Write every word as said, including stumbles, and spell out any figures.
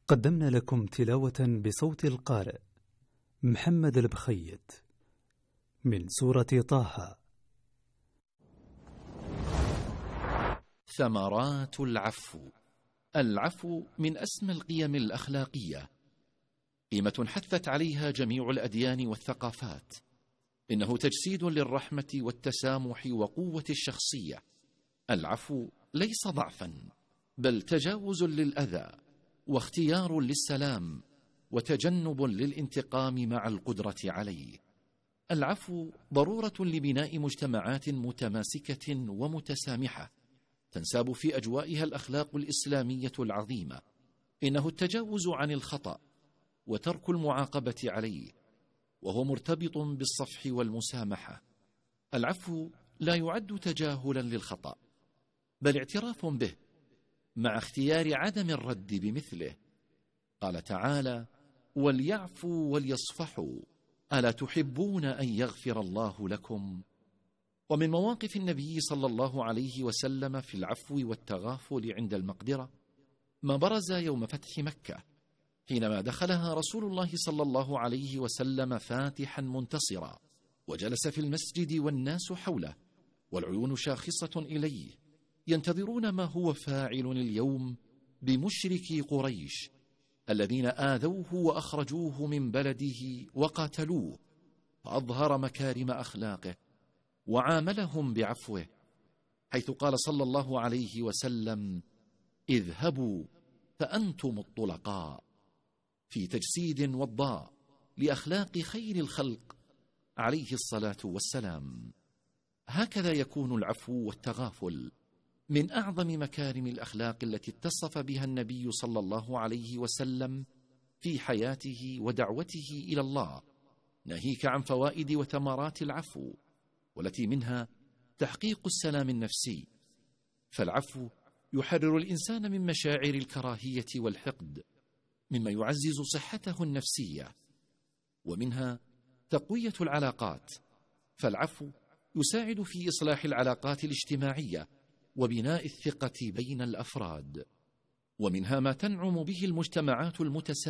قدمنا لكم تلاوة بصوت القارئ محمد البخيت من سورة طه. ثمرات العفو. العفو من أسمى القيم الأخلاقية، قيمة حثت عليها جميع الأديان والثقافات. إنه تجسيد للرحمة والتسامح وقوة الشخصية. العفو ليس ضعفا، بل تجاوز للأذى، واختيار للسلام، وتجنب للانتقام مع القدرة عليه. العفو ضرورة لبناء مجتمعات متماسكة ومتسامحة تنساب في أجوائها الأخلاق الإسلامية العظيمة. إنه التجاوز عن الخطأ وترك المعاقبة عليه، وهو مرتبط بالصفح والمسامحة. العفو لا يعد تجاهلا للخطأ، بل اعتراف به مع اختيار عدم الرد بمثله. قال تعالى: وليعفوا وليصفحوا ألا تحبون أن يغفر الله لكم؟ ومن مواقف النبي صلى الله عليه وسلم في العفو والتغافل عند المقدرة ما برز يوم فتح مكة، حينما دخلها رسول الله صلى الله عليه وسلم فاتحا منتصرا، وجلس في المسجد والناس حوله والعيون شاخصة إليه، ينتظرون ما هو فاعل اليوم بمشركي قريش الذين آذوه وأخرجوه من بلده وقاتلوه. فأظهر مكارم أخلاقه وعاملهم بعفوه، حيث قال صلى الله عليه وسلم: اذهبوا فأنتم الطلقاء، في تجسيد وضاء لأخلاق خير الخلق عليه الصلاة والسلام. هكذا يكون العفو والتغافل من أعظم مكارم الأخلاق التي اتصف بها النبي صلى الله عليه وسلم في حياته ودعوته إلى الله، ناهيك عن فوائد وثمرات العفو، والتي منها تحقيق السلام النفسي. فالعفو يحرر الإنسان من مشاعر الكراهية والحقد، مما يعزز صحته النفسية. ومنها تقوية العلاقات، فالعفو يساعد في إصلاح العلاقات الاجتماعية وبناء الثقة بين الأفراد. ومنها ما تنعم به المجتمعات المتسامحة